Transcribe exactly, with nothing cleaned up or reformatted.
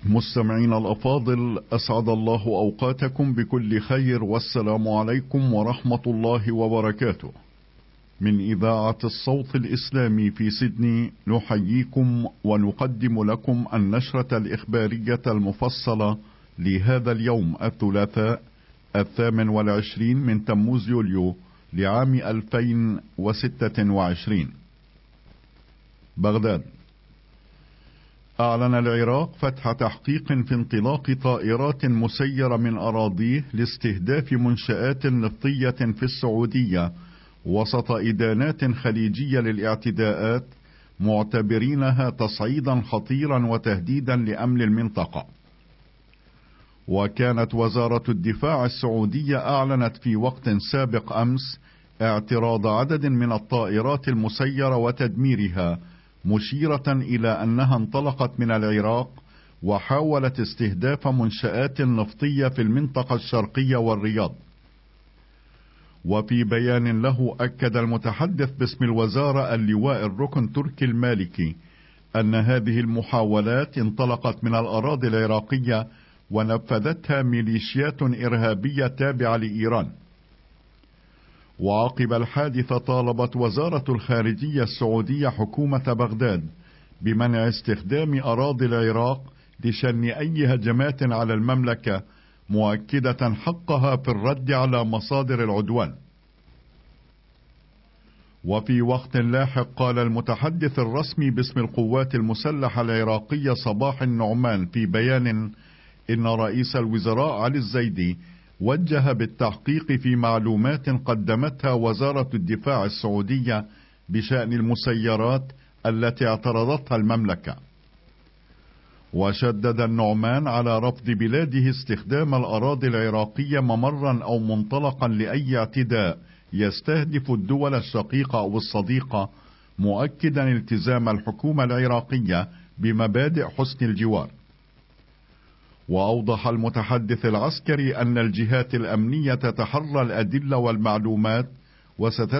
مستمعين الأفاضل، أسعد الله أوقاتكم بكل خير، والسلام عليكم ورحمة الله وبركاته. من إذاعة الصوت الإسلامي في سيدني نحييكم ونقدم لكم النشرة الإخبارية المفصلة لهذا اليوم الثلاثاء الثامن والعشرين من تموز يوليو لعام ألفين وستة وعشرين. بغداد. أعلن العراق فتح تحقيق في انطلاق طائرات مسيرة من أراضيه لاستهداف منشآت نفطية في السعودية وسط إدانات خليجية للاعتداءات، معتبرينها تصعيدا خطيرا وتهديدا لأمن المنطقة. وكانت وزارة الدفاع السعودية أعلنت في وقت سابق أمس اعتراض عدد من الطائرات المسيرة وتدميرها، مشيرة إلى أنها انطلقت من العراق وحاولت استهداف منشآت نفطية في المنطقة الشرقية والرياض. وفي بيان له أكد المتحدث باسم الوزارة اللواء الركن تركي المالكي أن هذه المحاولات انطلقت من الأراضي العراقية ونفذتها ميليشيات إرهابية تابعة لإيران. وعقب الحادثة طالبت وزارة الخارجية السعودية حكومة بغداد بمنع استخدام أراضي العراق لشن أي هجمات على المملكة، مؤكدة حقها في الرد على مصادر العدوان. وفي وقت لاحق قال المتحدث الرسمي باسم القوات المسلحة العراقية صباح النعمان في بيان إن رئيس الوزراء علي الزيدي وجه بالتحقيق في معلومات قدمتها وزارة الدفاع السعودية بشأن المسيرات التي اعترضتها المملكة. وشدد النعمان على رفض بلاده استخدام الأراضي العراقية ممرا أو منطلقا لأي اعتداء يستهدف الدول الشقيقة أو الصديقة، مؤكدا التزام الحكومة العراقية بمبادئ حسن الجوار. وأوضح المتحدث العسكري أن الجهات الأمنية تتحرى الأدلة والمعلومات وستتبع